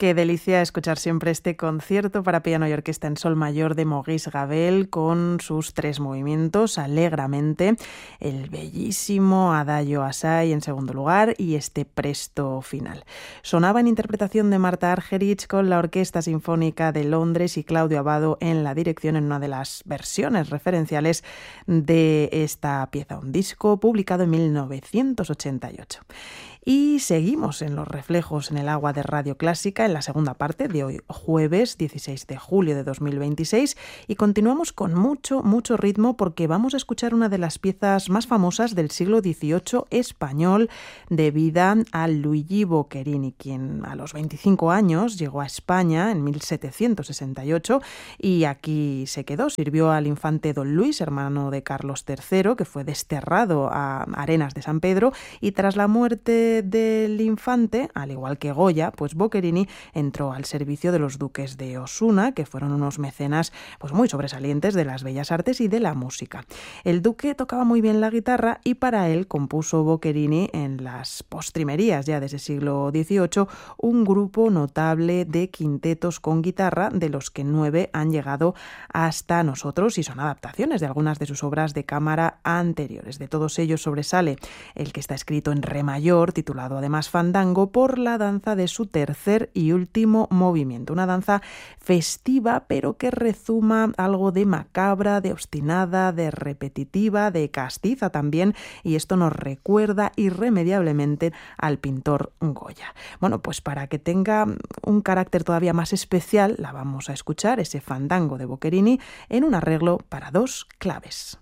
Qué delicia escuchar siempre este concierto para piano y orquesta en sol mayor de Maurice Ravel con sus 3 movimientos, Alegramente, el bellísimo Adagio Assai en segundo lugar y este presto final. Sonaba en interpretación de Marta Argerich con la Orquesta Sinfónica de Londres y Claudio Abbado en la dirección en una de las versiones referenciales de esta pieza, un disco publicado en 1988. Y seguimos en los reflejos en el agua de Radio Clásica en la segunda parte de hoy, jueves 16 de julio de 2026, y continuamos con mucho ritmo porque vamos a escuchar una de las piezas más famosas del siglo XVIII español debida a Luigi Boccherini, quien a los 25 años llegó a España en 1768 y aquí se quedó. Sirvió al infante Don Luis, hermano de Carlos III, que fue desterrado a Arenas de San Pedro, y tras la muerte del infante, al igual que Goya, pues Boccherini entró al servicio de los duques de Osuna, que fueron unos mecenas pues muy sobresalientes de las bellas artes y de la música. El duque tocaba muy bien la guitarra y para él compuso Boccherini en las postrimerías ya de ese siglo XVIII un grupo notable de quintetos con guitarra, de los que 9 han llegado hasta nosotros y son adaptaciones de algunas de sus obras de cámara anteriores. De todos ellos sobresale el que está escrito en re mayor, titulado además Fandango, por la danza de su tercer y último movimiento. Una danza festiva, pero que rezuma algo de macabra, de obstinada, de repetitiva, de castiza también, y esto nos recuerda irremediablemente al pintor Goya. Bueno, pues para que tenga un carácter todavía más especial, la vamos a escuchar, ese Fandango de Boccherini, en un arreglo para 2 claves.